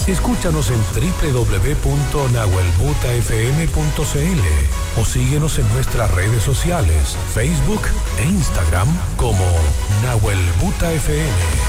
Escúchanos en www.nahuelbutafm.cl o síguenos en nuestras redes sociales, Facebook e Instagram como Nahuel Buta FM.